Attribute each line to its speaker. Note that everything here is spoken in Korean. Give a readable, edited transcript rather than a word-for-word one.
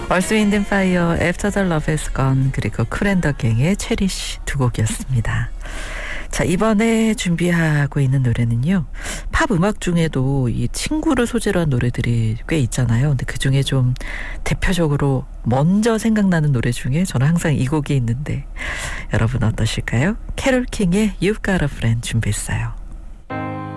Speaker 1: 얼스 윈드 앤 파이어, 애프터 더 러브 해스 건, 그리고 쿨앤더갱의 체리쉬 두 곡이었습니다. 자, 이번에 준비하고 있는 노래는요, 팝 음악 중에도 이 친구를 소재로 한 노래들이 꽤 있잖아요. 근데 그중에 좀 대표적으로 먼저 생각나는 노래 중에 저는 항상 이 곡이 있는데 여러분 어떠실까요? 캐롤 킹의 You've Got a Friend 준비했어요.